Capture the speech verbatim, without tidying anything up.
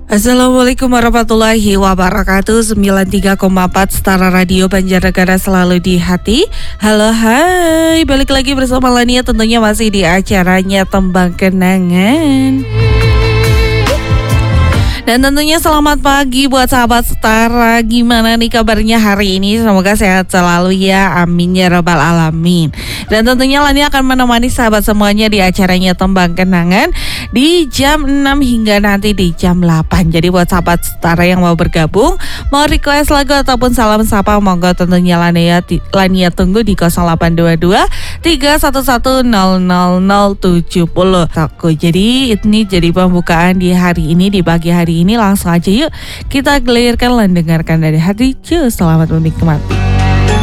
Assalamualaikum warahmatullahi wabarakatuh. Sembilan puluh tiga koma empat Setara Radio Banjarnegara selalu di hati. Halo hai, balik lagi bersama Lania, tentunya masih di acaranya Tembang Kenangan. Dan tentunya selamat pagi buat sahabat Setara. Gimana nih kabarnya hari ini? Semoga sehat selalu ya, amin ya rabbal alamin. Dan tentunya Lani akan menemani sahabat semuanya di acaranya Tembang Kenangan di jam enam hingga nanti di jam delapan. Jadi buat sahabat Setara yang mau bergabung, mau request lagu ataupun salam sapa, monggo tentunya Lania, Lania tunggu di nol delapan dua dua tiga satu satu nol nol nol tujuh nol. Jadi ini jadi pembukaan di hari ini, di pagi hari ini. Langsung aja yuk kita gelirkan dan dengarkan dari hati. Cus, selamat menikmati.